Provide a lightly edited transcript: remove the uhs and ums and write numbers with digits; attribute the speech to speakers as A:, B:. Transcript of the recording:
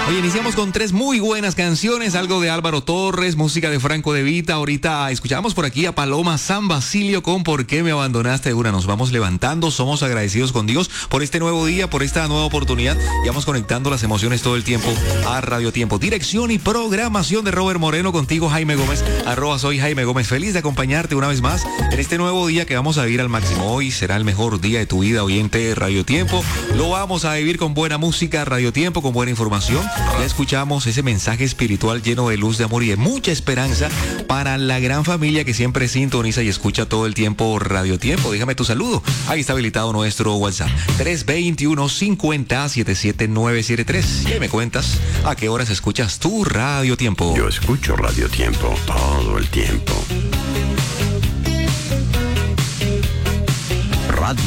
A: Oye, iniciamos con 3 muy buenas canciones, algo de Álvaro Torres, música de Franco De Vita. Ahorita escuchamos por aquí a Paloma San Basilio con ¿Por qué me abandonaste de una? Nos vamos levantando, somos agradecidos con Dios por este nuevo día, por esta nueva oportunidad. Y vamos conectando las emociones todo el tiempo a Radio Tiempo. Dirección y programación de Robert Moreno, contigo Jaime Gómez, @soy Jaime Gómez. Feliz de acompañarte una vez más en este nuevo día que vamos a vivir al máximo. Hoy será el mejor día de tu vida, oyente de Radio Tiempo. Lo vamos a vivir con buena música, Radio Tiempo, con buena información. Ya escuchamos ese mensaje espiritual lleno de luz, de amor y de mucha esperanza para la gran familia que siempre sintoniza y escucha todo el tiempo Radio Tiempo. Déjame tu saludo. Ahí está habilitado nuestro WhatsApp. 321-50-77973. ¿Qué me cuentas? ¿A qué horas escuchas tu Radio Tiempo?
B: Yo escucho Radio Tiempo todo el tiempo.